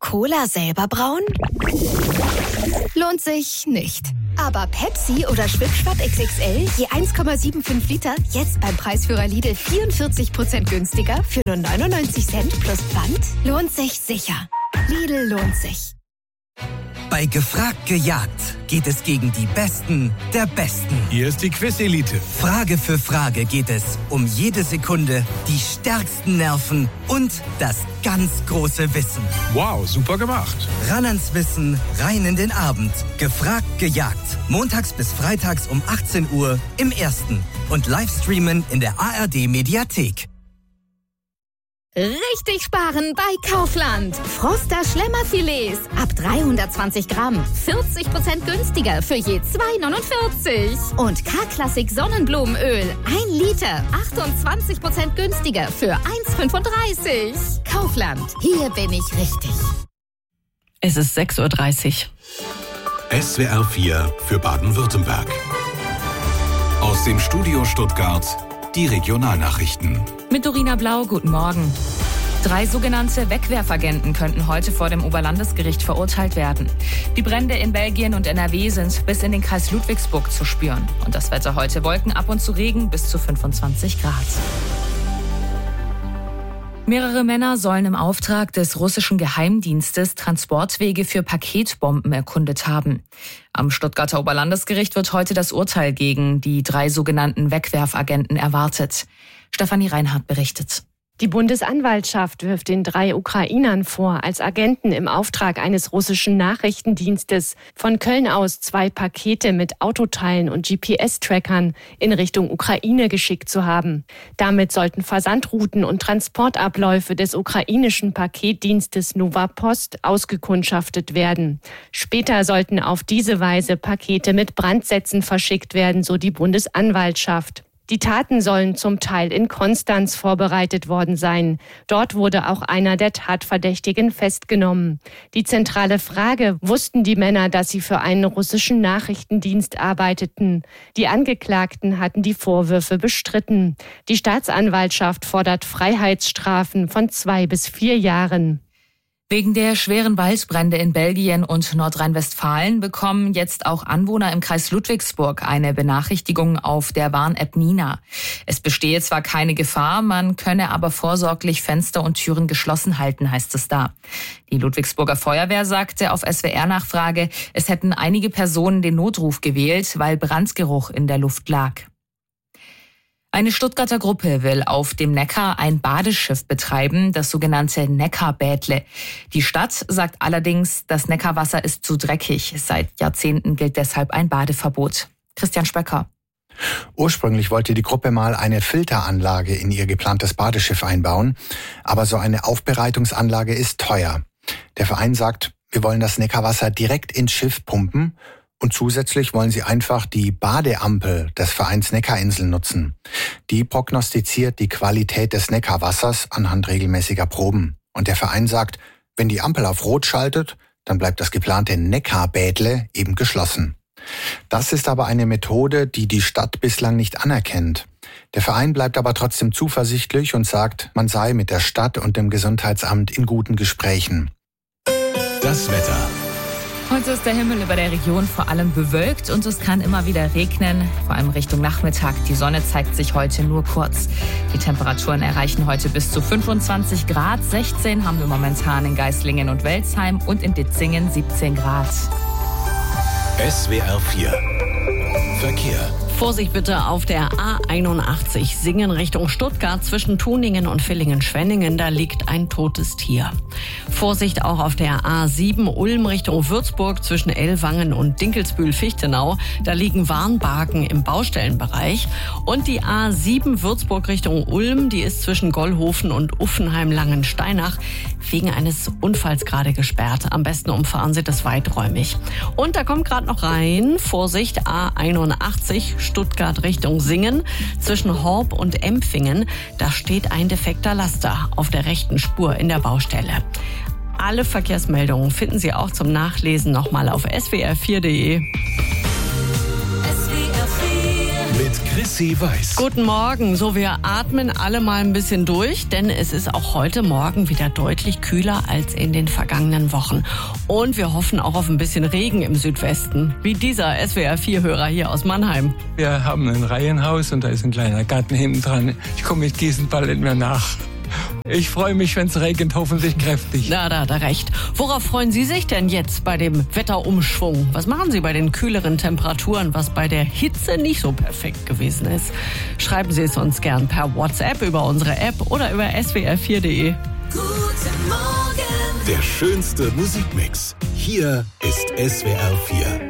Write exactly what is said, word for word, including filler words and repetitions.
Cola selber brauen? Lohnt sich nicht. Aber Pepsi oder Schwipschwapp X X L, je eins Komma fünfundsiebzig Liter, jetzt beim Preisführer Lidl vierundvierzig Prozent günstiger für nur neunundneunzig Cent plus Pfand? Lohnt sich sicher. Lidl lohnt sich. Bei Gefragt gejagt geht es gegen die Besten der Besten. Hier ist die Quiz-Elite. Frage für Frage geht es um jede Sekunde, die stärksten Nerven und das ganz große Wissen. Wow, super gemacht. Ran ans Wissen, rein in den Abend. Gefragt gejagt. Montags bis freitags um achtzehn Uhr im Ersten. Und Livestreamen in der A R D-Mediathek. Richtig sparen bei Kaufland. Froster Schlemmerfilets ab dreihundertzwanzig Gramm. vierzig Prozent günstiger für je zwei neunundvierzig. Und K-Klassik Sonnenblumenöl. ein Liter. achtundzwanzig Prozent günstiger für eins fünfunddreißig. Kaufland. Hier bin ich richtig. Es ist sechs Uhr dreißig. S W R vier für Baden-Württemberg. Aus dem Studio Stuttgart die Regionalnachrichten. Mit Dorina Blau, guten Morgen. Drei sogenannte Wegwerfagenten könnten heute vor dem Oberlandesgericht verurteilt werden. Die Brände in Belgien und N R W sind bis in den Kreis Ludwigsburg zu spüren. Und das Wetter heute: Wolken, ab und zu Regen bis zu fünfundzwanzig Grad. Mehrere Männer sollen im Auftrag des russischen Geheimdienstes Transportwege für Paketbomben erkundet haben. Am Stuttgarter Oberlandesgericht wird heute das Urteil gegen die drei sogenannten Wegwerfagenten erwartet. Stefanie Reinhardt berichtet. Die Bundesanwaltschaft wirft den drei Ukrainern vor, als Agenten im Auftrag eines russischen Nachrichtendienstes von Köln aus zwei Pakete mit Autoteilen und G P S-Trackern in Richtung Ukraine geschickt zu haben. Damit sollten Versandrouten und Transportabläufe des ukrainischen Paketdienstes Nova Post ausgekundschaftet werden. Später sollten auf diese Weise Pakete mit Brandsätzen verschickt werden, so die Bundesanwaltschaft. Die Taten sollen zum Teil in Konstanz vorbereitet worden sein. Dort wurde auch einer der Tatverdächtigen festgenommen. Die zentrale Frage: Wussten die Männer, dass sie für einen russischen Nachrichtendienst arbeiteten? Die Angeklagten hatten die Vorwürfe bestritten. Die Staatsanwaltschaft fordert Freiheitsstrafen von zwei bis vier Jahren. Wegen der schweren Waldbrände in Belgien und Nordrhein-Westfalen bekommen jetzt auch Anwohner im Kreis Ludwigsburg eine Benachrichtigung auf der Warn-App Nina. Es bestehe zwar keine Gefahr, man könne aber vorsorglich Fenster und Türen geschlossen halten, heißt es da. Die Ludwigsburger Feuerwehr sagte auf S W R-Nachfrage, es hätten einige Personen den Notruf gewählt, weil Brandgeruch in der Luft lag. Eine Stuttgarter Gruppe will auf dem Neckar ein Badeschiff betreiben, das sogenannte Neckarbädle. Die Stadt sagt allerdings, das Neckarwasser ist zu dreckig. Seit Jahrzehnten gilt deshalb ein Badeverbot. Christian Spöcker. Ursprünglich wollte die Gruppe mal eine Filteranlage in ihr geplantes Badeschiff einbauen, aber so eine Aufbereitungsanlage ist teuer. Der Verein sagt, wir wollen das Neckarwasser direkt ins Schiff pumpen. Und zusätzlich wollen sie einfach die Badeampel des Vereins Neckarinsel nutzen. Die prognostiziert die Qualität des Neckarwassers anhand regelmäßiger Proben. Und der Verein sagt, wenn die Ampel auf Rot schaltet, dann bleibt das geplante Neckarbädle eben geschlossen. Das ist aber eine Methode, die die Stadt bislang nicht anerkennt. Der Verein bleibt aber trotzdem zuversichtlich und sagt, man sei mit der Stadt und dem Gesundheitsamt in guten Gesprächen. Das Wetter. Heute ist der Himmel über der Region vor allem bewölkt und es kann immer wieder regnen, vor allem Richtung Nachmittag. Die Sonne zeigt sich heute nur kurz. Die Temperaturen erreichen heute bis zu fünfundzwanzig Grad. sechzehn haben wir momentan in Geislingen und Welzheim und in Ditzingen siebzehn Grad. S W R vier Verkehr. Vorsicht bitte auf der A einundachtzig Singen Richtung Stuttgart zwischen Tuningen und Villingen-Schwenningen, da liegt ein totes Tier. Vorsicht auch auf der A sieben Ulm Richtung Würzburg zwischen Ellwangen und Dinkelsbühl-Fichtenau, da liegen Warnbarken im Baustellenbereich. Und die A sieben Würzburg Richtung Ulm, die ist zwischen Gollhofen und Uffenheim-Langensteinach wegen eines Unfalls gerade gesperrt. Am besten umfahren Sie das weiträumig. Und da kommt gerade noch rein, Vorsicht, A einundachtzig Stuttgart Richtung Singen zwischen Horb und Empfingen. Da steht ein defekter Laster auf der rechten Spur in der Baustelle. Alle Verkehrsmeldungen finden Sie auch zum Nachlesen nochmal auf s w r vier punkt d e. Mit Chrissy weiß. Guten Morgen. So, wir atmen alle mal ein bisschen durch, denn es ist auch heute Morgen wieder deutlich kühler als in den vergangenen Wochen. Und wir hoffen auch auf ein bisschen Regen im Südwesten, wie dieser S W R vier Hörer hier aus Mannheim. Wir haben ein Reihenhaus und da ist ein kleiner Garten hinten dran. Ich komme mit Gießen bald nicht mehr nach. Ich freue mich, wenn es regnet, hoffentlich kräftig. Na, da hat er recht. Worauf freuen Sie sich denn jetzt bei dem Wetterumschwung? Was machen Sie bei den kühleren Temperaturen, was bei der Hitze nicht so perfekt gewesen ist? Schreiben Sie es uns gern per WhatsApp über unsere App oder über s w r vier punkt d e. Guten Morgen. Der schönste Musikmix. Hier ist S W R vier.